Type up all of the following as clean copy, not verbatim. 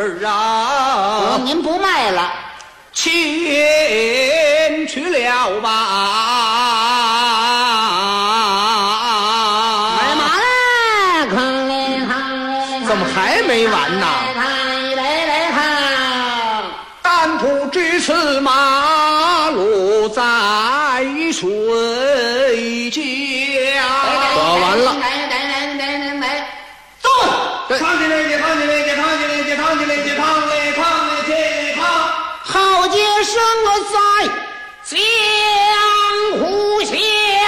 儿啊， 您不卖了， 钱去了吧？ 买马来看来看， 怎么还没完呢？ 来看， 但不知此马路在谁家？完了。 对，扛起来，扛起来，扛起来，扛起来，扛来，扛来，起扛。 好杰生在江湖下。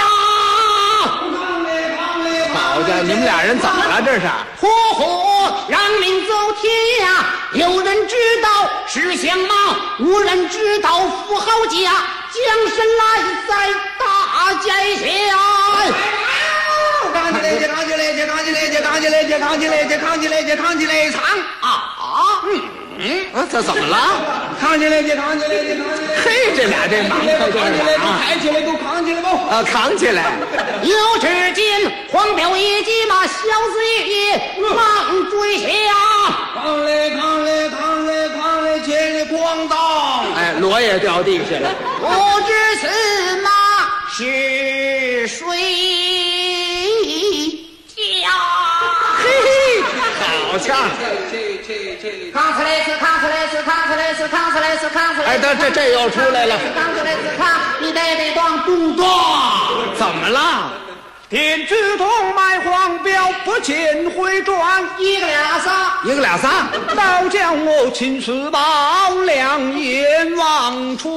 好家伙，你们俩人怎么了？这是？ 呼呼，让命走天涯，有人知道是相貌，无人知道富豪家。将身来在大街下。 扛起来，扛起来，扛起来，扛起来，扛起来，扛起来，扛起来，藏这怎么了？ 扛起来，扛起来，扛起来。 嘿，这俩这忙快劲儿啊！抬起来，给我扛起来吧！ 扛起来。 有只见黄标一骑马，小子也忙追下。 扛来，扛来，扛来，扛来，起来，咣当！ 哎，锣也掉地下了。 不知此马是谁家？ 嘿嘿，好家伙！ 扛起来是扛起来是扛起来是扛起来是扛起来。 哎，这又出来了。 扛起来是扛，你得当咚咚。 怎么了？ 天之痛卖黄标，不见回转， 一个俩仨， 一个俩仨， 倒将我秦四宝两眼望穿。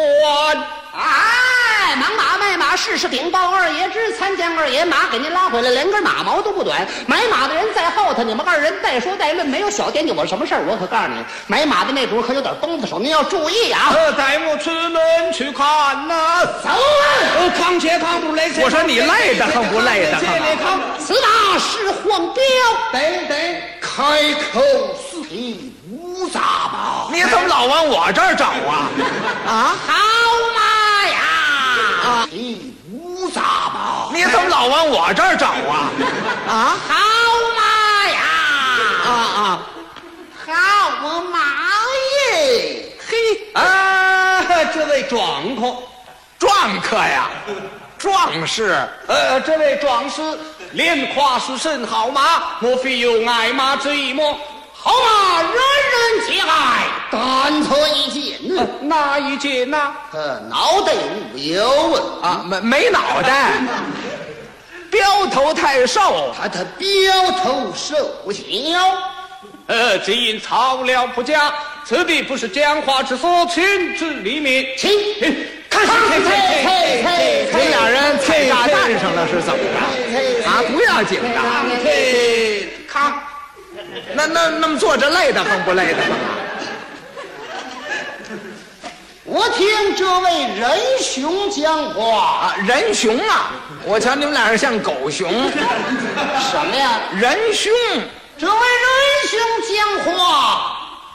哎，忙马卖马，事事禀报二爷知。参见二爷，马给您拉回来，连根马毛都不短。买马的人在后头，你们二人带说带论，没有小惦记我什么事儿。我可告诉你，买马的那主可有点崩子手，您要注意啊！ 带我出门去看呐！ 走啊！ 扛且扛不累。 我说你累得很不累得很？ 此马是黄标， 得开口四平无杂宝。 你怎么老往我这儿找啊？啊？ 好马呀！啊，无杂宝。 你怎么老往我这儿找啊？啊？ 好马呀！好马耶！ 嘿， 这位壮客呀，壮士。 这位壮士连夸是甚好马，莫非有爱马之意么？ 好马人人皆爱，但错一件。 哪一件呐？ 脑袋无有啊，没脑袋，标头太瘦。 他标头瘦小。 只因草料不佳，此地不是讲话之所，请之里面。 请看你俩人踩炸弹上了是怎么着？啊，不要紧的。 扛。 那么坐着累得很不累得很？ 我听这位仁兄讲话啊，仁兄啊！我瞧你们俩人像狗熊。 什么呀？ 仁兄， 这位仁兄讲话